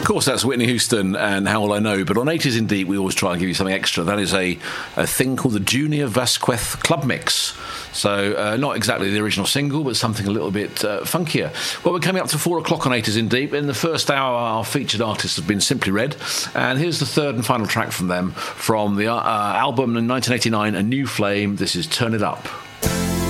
course, that's Whitney Houston and How Will I Know, but on 80s in Deep we always try and give you something extra. That is a thing called the Junior Vasquez Club Mix. So not exactly the original single, but something a little bit funkier. Well, we're coming up to 4 o'clock on 80s in Deep. In the first hour, our featured artist has been Simply Red, and here's the third and final track from them, from the album in 1989, A New Flame. This is Turn It Up.